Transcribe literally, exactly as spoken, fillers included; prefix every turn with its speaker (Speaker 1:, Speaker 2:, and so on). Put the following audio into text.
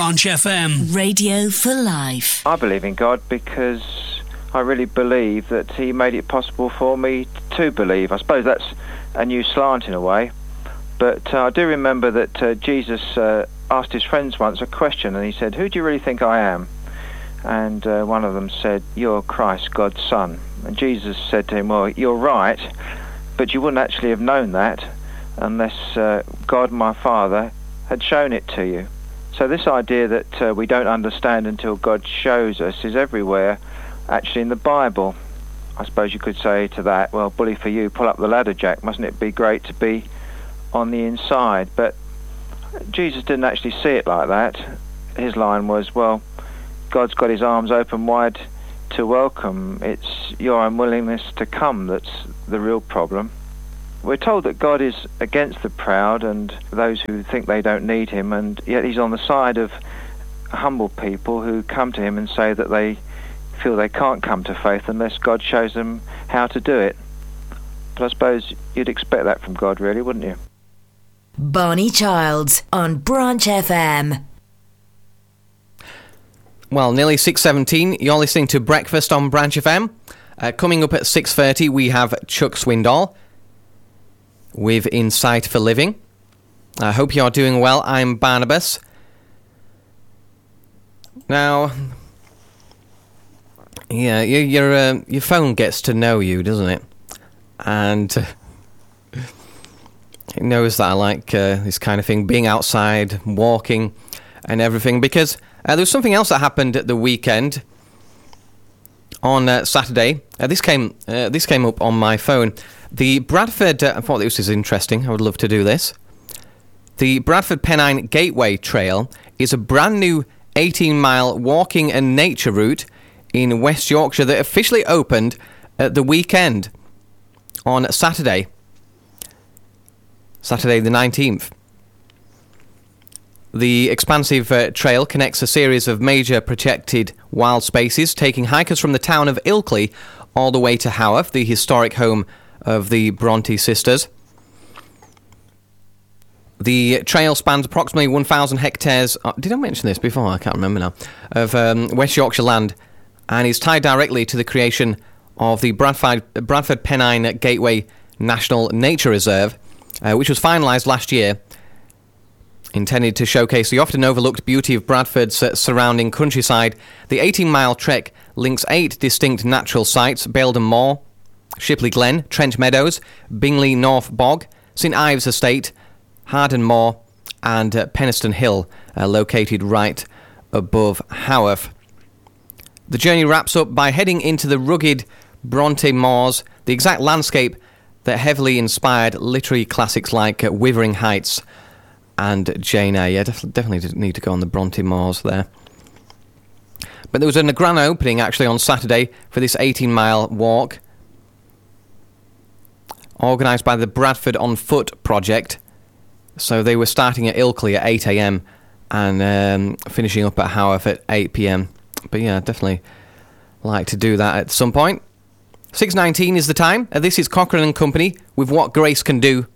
Speaker 1: Branch F M.
Speaker 2: Radio for life.
Speaker 3: I believe in God because I really believe that he made it possible for me to believe. I suppose that's a new slant in a way. But uh, I do remember that uh, Jesus uh, asked his friends once a question, and he said, "Who do you really think I am?" And uh, one of them said, "You're Christ, God's Son." And Jesus said to him, "Well, you're right, but you wouldn't actually have known that unless uh, God, my Father, had shown it to you." So this idea that uh, we don't understand until God shows us is everywhere, actually, in the Bible. I suppose you could say to that, well, bully for you, pull up the ladder, Jack. Mustn't it be great to be on the inside? But Jesus didn't actually see it like that. His line was, well, God's got his arms open wide to welcome. It's your unwillingness to come that's the real problem. We're told that God is against the proud and those who think they don't need him, and yet he's on the side of humble people who come to him and say that they feel they can't come to faith unless God shows them how to do it. But I suppose you'd expect that from God, really, wouldn't you?
Speaker 2: Barney Childs on Branch F M.
Speaker 4: Well, nearly six seventeen, you're listening to Breakfast on Branch F M. Uh, coming up at six thirty, we have Chuck Swindoll with Insight for Living. I hope you're doing well. I'm Barnabas. Now, yeah, your your, uh, your phone gets to know you, doesn't it? And uh, it knows that I like uh, this kind of thing, being outside, walking, and everything. Because uh, there was something else that happened at the weekend. On uh, Saturday, uh, this came uh, this came up on my phone. The Bradford, uh, I thought this was interesting. I would love to do this. The Bradford Pennine Gateway Trail is a brand new eighteen mile walking and nature route in West Yorkshire that officially opened at the weekend on Saturday, Saturday the nineteenth. The expansive uh, trail connects a series of major protected wild spaces, taking hikers from the town of Ilkley all the way to Haworth, the historic home of the Bronte sisters. The trail spans approximately one thousand hectares, uh, did I mention this before? I can't remember now, of um, West Yorkshire land, and is tied directly to the creation of the Bradford, Bradford Pennine Gateway National Nature Reserve, uh, which was finalised last year, intended to showcase the often overlooked beauty of Bradford's uh, surrounding countryside. The eighteen mile trek links eight distinct natural sites: Baildon Moor, Shipley Glen, Trench Meadows, Bingley North Bog, St Ives Estate, Harden Moor, and uh, Penistone Hill, uh, located right above Haworth. The journey wraps up by heading into the rugged Bronte Moors, the exact landscape that heavily inspired literary classics like uh, Wuthering Heights and Jane Eyre. Yeah, def- definitely need to go on the Bronte Moors there. But there was a grand opening actually on Saturday for this eighteen mile walk, organised by the Bradford on Foot project. So they were starting at Ilkley at eight a.m. and um, finishing up at Haworth at eight p.m. But yeah, definitely like to do that at some point. six nineteen is the time. Uh, this is Cochrane and Company with What Grace Can Do.